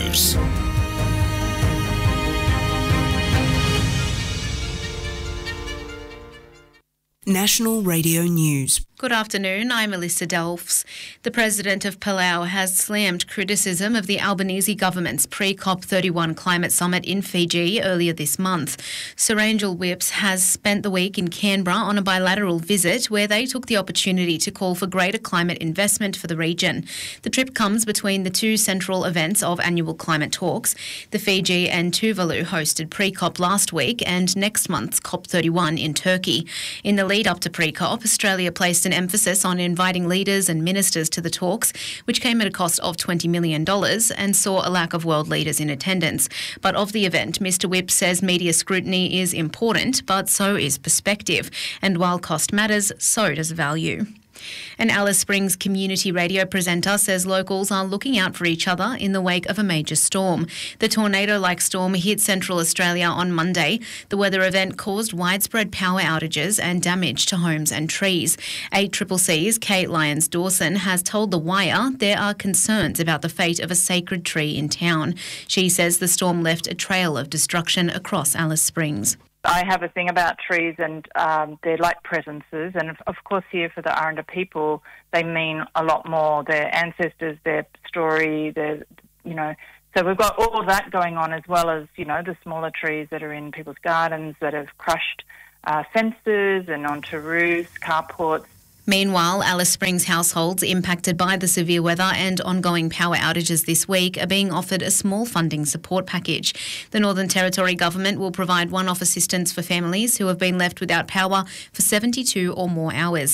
News. National Radio News. Good afternoon, I'm Alyssa Delfs. The President of Palau has slammed criticism of the Albanese government's pre-COP31 climate summit in Fiji earlier this month. Sir Angel Whipps has spent the week in Canberra on a bilateral visit where they took the opportunity to call for greater climate investment for the region. The trip comes between the two central events of annual climate talks. The Fiji and Tuvalu hosted pre-COP last week and next month's COP31 in Turkey. In the lead up to pre-COP, Australia placed an emphasis on inviting leaders and ministers to the talks, which came at a cost of $20 million and saw a lack of world leaders in attendance. But of the event, Mr Whipps says media scrutiny is important, but so is perspective. And while cost matters, so does value. An Alice Springs community radio presenter says locals are looking out for each other in the wake of a major storm. The tornado-like storm hit Central Australia on Monday. The weather event caused widespread power outages and damage to homes and trees. 8CCC's Kate Lyons-Dawson has told The Wire there are concerns about the fate of a sacred tree in town. She says the storm left a trail of destruction across Alice Springs. I have a thing about trees and they're like presences, and of course here for the Aranda people they mean a lot more. Their ancestors, their story, so we've got all of that going on, as well as, the smaller trees that are in people's gardens that have crushed fences and onto roofs, carports. Meanwhile, Alice Springs households impacted by the severe weather and ongoing power outages this week are being offered a small funding support package. The Northern Territory Government will provide one-off assistance for families who have been left without power for 72 or more hours.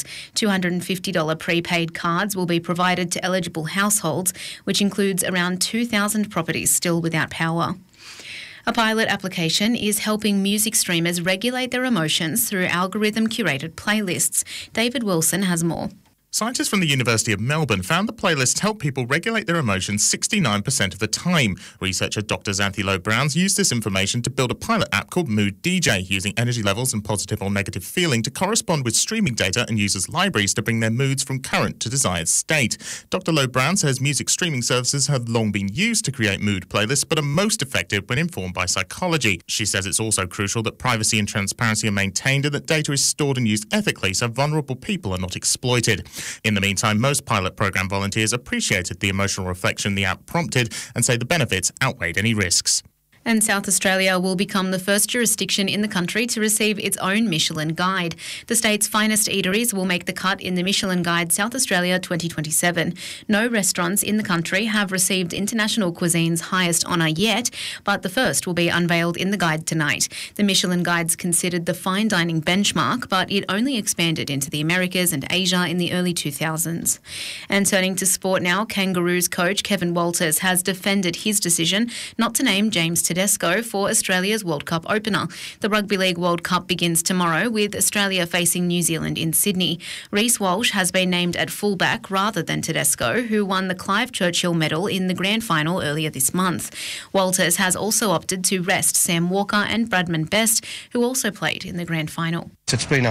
$250 prepaid cards will be provided to eligible households, which includes around 2,000 properties still without power. A pilot application is helping music streamers regulate their emotions through algorithm-curated playlists. David Wilson has more. Scientists from the University of Melbourne found the playlists help people regulate their emotions 69% of the time. Researcher Dr. Xanthi Lowe-Browns used this information to build a pilot app called Mood DJ, using energy levels and positive or negative feeling to correspond with streaming data and users' libraries to bring their moods from current to desired state. Dr. Lowe-Browns says music streaming services have long been used to create mood playlists, but are most effective when informed by psychology. She says it's also crucial that privacy and transparency are maintained and that data is stored and used ethically so vulnerable people are not exploited. In the meantime, most pilot program volunteers appreciated the emotional reflection the app prompted and say the benefits outweighed any risks. And South Australia will become the first jurisdiction in the country to receive its own Michelin Guide. The state's finest eateries will make the cut in the Michelin Guide South Australia 2027. No restaurants in the country have received International Cuisine's highest honour yet, but the first will be unveiled in the guide tonight. The Michelin Guide's considered the fine dining benchmark, but it only expanded into the Americas and Asia in the early 2000s. And turning to sport now, Kangaroos coach Kevin Walters has defended his decision not to name James Tedesco for Australia's World Cup opener. The Rugby League World Cup begins tomorrow with Australia facing New Zealand in Sydney. Reece Walsh has been named at fullback rather than Tedesco, who won the Clive Churchill Medal in the grand final earlier this month. Walters has also opted to rest Sam Walker and Bradman Best, who also played in the grand final. It's been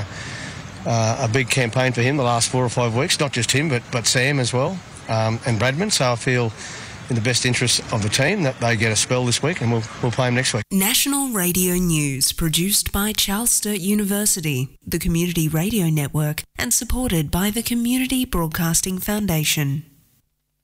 a big campaign for him the last 4 or 5 weeks, not just him but Sam as well, and Bradman, so I feel in the best interest of the team that they get a spell this week, and we'll play them next week. National Radio News, produced by Charles Sturt University, the Community Radio Network, and supported by the Community Broadcasting Foundation.